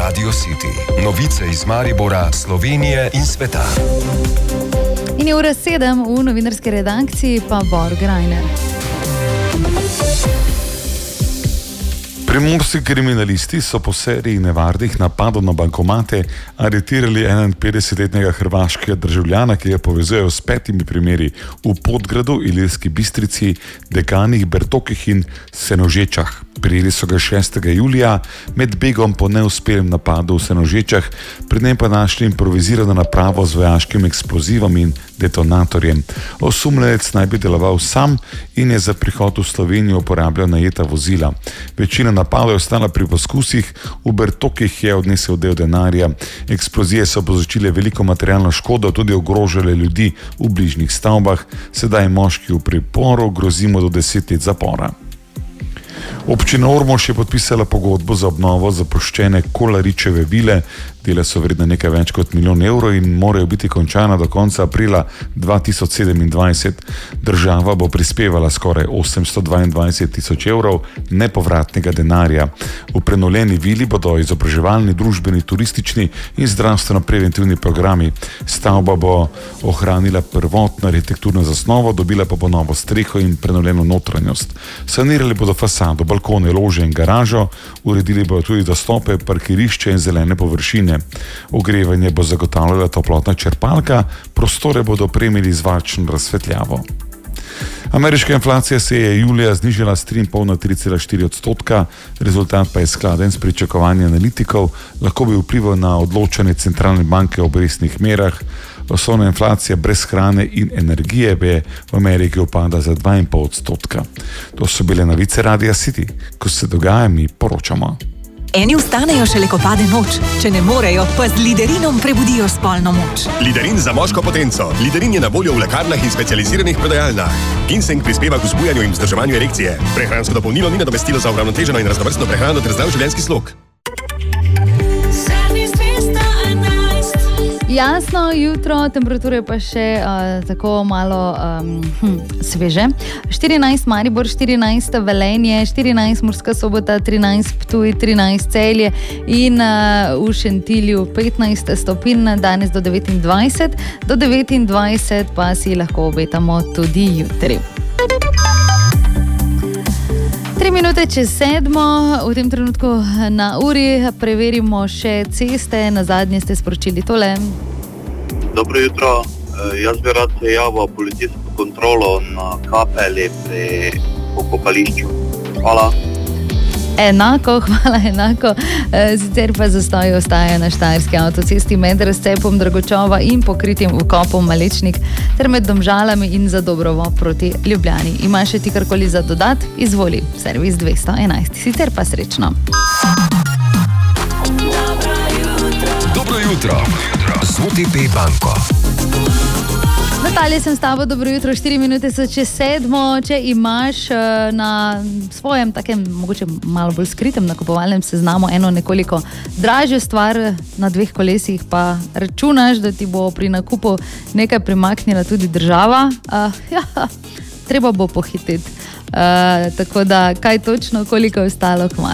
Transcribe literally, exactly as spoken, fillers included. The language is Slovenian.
Radio City. Novice iz Maribora, Slovenije in sveta. In je ura sedem, v novinarski redakciji pa Bor Grajner. Primorski kriminalisti so po seriji nevarnih napadov na bankomate aretirali enainpetdesetletnega hrvaškega državljana, ki ga povezujejo s petimi primeri v Podgradu, Ilirski Bistrici, Dekanih, Bertokih in Senožečah. Prijeli so ga šestega julija med begom po neuspelem napadu v Senožečah, pred njem pa našli improvizirano napravo z vojaškim eksplozivom in detonatorjem. Osumljenec naj bi deloval sam in je za prihod v Slovenijo uporabljal najeta vozila. Večina napadov je ostala pri poskusih, v Bertokih je odnesel del denarja. Eksplozije so povzročile veliko materialno škodo, tudi ogrožale ljudi v bližnjih stavbah. Sedaj je moški v priporu, grozi mu do deset let zapora. Občina Ormož je podpisala pogodbo za obnovo zapuščene Kolaričeve vile. Dela so vredne nekaj več kot milijon evrov in morajo biti končana do konca aprila dva tisoč sedemindvajset. Država bo prispevala skoraj osemsto dvaindvajset tisoč evrov nepovratnega denarja. V prenovljeni vili bodo izobraževalni, družbeni, turistični in zdravstveno-preventivni programi. Stavba bo ohranila prvotno arhitekturno zasnovo, dobila pa bo novo streho in prenovljeno notranjost. Sanirali bodo fasado, balkone, lože in garažo, uredili bodo tudi dostope, parkirišče in zelene površine. Ogrevanje bo zagotavljala toplotna črpalka, prostore bodo opremili z varčno razsvetljavo. Ameriška inflacija se je julija znižala s tri in pol na tri cela štiri odstotka, rezultat pa je skladen s pričakovanji analitikov, lahko bi vplival na odločanje centralne banke o obrestnih merah. Osnovna inflacija brez hrane in energije je v Ameriki upada za dva in pol odstotka. To so bile novice Radia City, ko se dogaja, mi poročamo. Eni vstanejo šele, ko pade noč, če ne morejo, pa z Liderinom prebudijo spolno moč. Liderin za moško potenco. Liderin je na voljo v lekarnah in specializiranih prodajalnah. Ginseng prispeva k vzbujanju in vzdrževanju erekcije. Prehransko dopolnilo ni nadomestilo za uravnoteženo in raznovrstno prehrano ter zdrav življenjski slog. Jasno jutro, temperature pa še uh, tako malo um, hm, sveže. štirinajst Maribor, štirinajst Velenje, štirinajst Murska Sobota, trinajst Ptuj, trinajst Celje in uh, v Šentilju petnajst stopinj, danes do devetindvajset, do devetindvajset pa si lahko obetamo tudi jutri. Tri minute čez sedmo, v tem trenutku na uri, preverimo še ceste. Na zadnje ste sporočili tole. Dobro jutro, jaz bi rad se javil policijsko kontrolo na kapeli pri pokopališču. Hvala. Enako, hvala, enako. Sicer pa zastoj ostaja na štajerski avtocesti med razcepom Dragočova in pokritjem vkopom Malečnik ter med Domžalami in Zadobrovo proti Ljubljani. Ima še ti karkoli za dodat? Izvoli, servis dvesto enajst. Sicer pa srečno. Dobro jutro. Z O T P banko. Natalija, sem s tabo, dobro jutro, štiri minute so čez sedmo. Če imaš na svojem takem, mogoče malo bolj skritem nakupovalnem seznamu eno nekoliko dražjo stvar na dveh kolesih, pa računaš, da ti bo pri nakupu nekaj primaknila tudi država, uh, ja, treba bo pohititi. Uh, tako da, kaj točno, koliko je ostalo, kmalu.